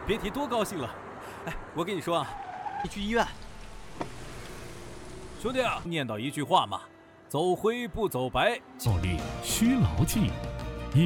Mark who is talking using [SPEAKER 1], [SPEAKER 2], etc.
[SPEAKER 1] 别提多高兴了。哎，我跟你说啊，
[SPEAKER 2] 你去医院。
[SPEAKER 1] 兄弟啊，念叨一句话嘛，走灰不走白，
[SPEAKER 3] 照例需牢记。